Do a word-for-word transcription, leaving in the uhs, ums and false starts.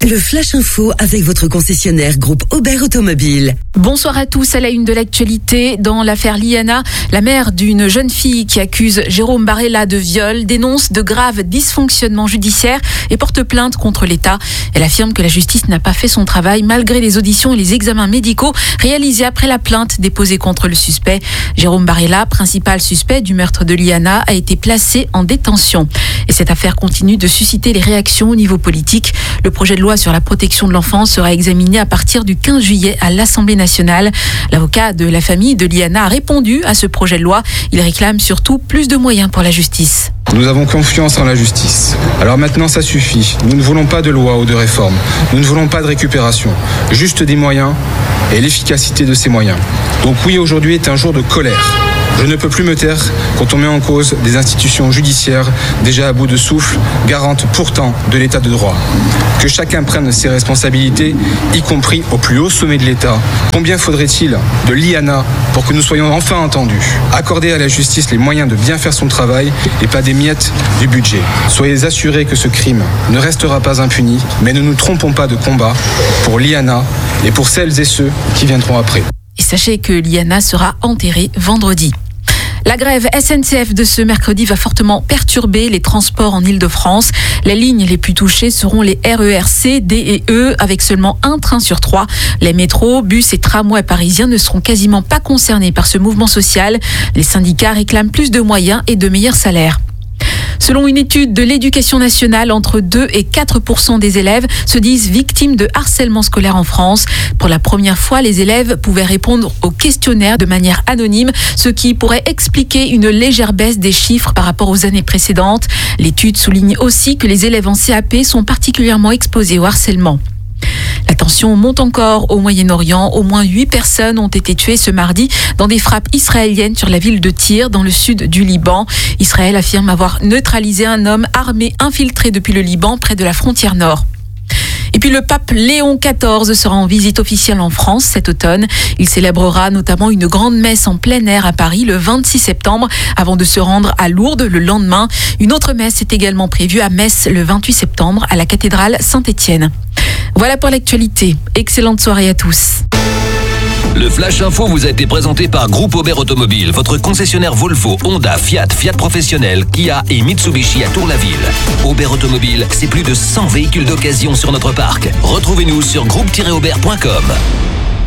Le Flash Info avec votre concessionnaire groupe Aubert Automobile. Bonsoir à tous. À la une de l'actualité, dans l'affaire Liana, la mère d'une jeune fille qui accuse Jérôme Barella de viol dénonce de graves dysfonctionnements judiciaires et porte plainte contre l'État. Elle affirme que la justice n'a pas fait son travail malgré les auditions et les examens médicaux réalisés après la plainte déposée contre le suspect. Jérôme Barella, principal suspect du meurtre de Liana, a été placé en détention. Et cette affaire continue de susciter les réactions au niveau politique. Le projet de loi sur la protection de l'enfance sera examiné à partir du quinze juillet à l'Assemblée nationale. L'avocat de la famille de Liana a répondu à ce projet de loi. Il réclame surtout plus de moyens pour la justice. Nous avons confiance en la justice. Alors maintenant, ça suffit. Nous ne voulons pas de loi ou de réforme. Nous ne voulons pas de récupération. Juste des moyens et l'efficacité de ces moyens. Donc oui, aujourd'hui est un jour de colère. Je ne peux plus me taire quand on met en cause des institutions judiciaires déjà à bout de souffle, garantes pourtant de l'état de droit. Que chacun prenne ses responsabilités, y compris au plus haut sommet de l'État. Combien faudrait-il de Liana pour que nous soyons enfin entendus? Accorder à la justice les moyens de bien faire son travail et pas des miettes du budget. Soyez assurés que ce crime ne restera pas impuni, mais ne nous trompons pas de combat pour Liana et pour celles et ceux qui viendront après. Et sachez que Liana sera enterrée vendredi. La grève S N C F de ce mercredi va fortement perturber les transports en Île-de-France. Les lignes les plus touchées seront les R E R C, D et E, avec seulement un train sur trois. Les métros, bus et tramways parisiens ne seront quasiment pas concernés par ce mouvement social. Les syndicats réclament plus de moyens et de meilleurs salaires. Selon une étude de l'Éducation nationale, entre deux et quatre pour cent des élèves se disent victimes de harcèlement scolaire en France. Pour la première fois, les élèves pouvaient répondre au questionnaire de manière anonyme, ce qui pourrait expliquer une légère baisse des chiffres par rapport aux années précédentes. L'étude souligne aussi que les élèves en C A P sont particulièrement exposés au harcèlement. La tension monte encore au Moyen-Orient. Au moins huit personnes ont été tuées ce mardi dans des frappes israéliennes sur la ville de Tyr, dans le sud du Liban. Israël affirme avoir neutralisé un homme armé infiltré depuis le Liban près de la frontière nord. Et puis le pape Léon quatorze sera en visite officielle en France cet automne. Il célébrera notamment une grande messe en plein air à Paris le vingt-six septembre avant de se rendre à Lourdes le lendemain. Une autre messe est également prévue à Metz le vingt-huit septembre à la cathédrale Saint-Étienne. Voilà pour l'actualité. Excellente soirée à tous. Le Flash Info vous a été présenté par Groupe Aubert Automobile, votre concessionnaire Volvo, Honda, Fiat, Fiat Professionnel, Kia et Mitsubishi à Tour-la-Ville. Aubert Automobile, c'est plus de cent véhicules d'occasion sur notre parc. Retrouvez-nous sur groupe tiret aubert point com.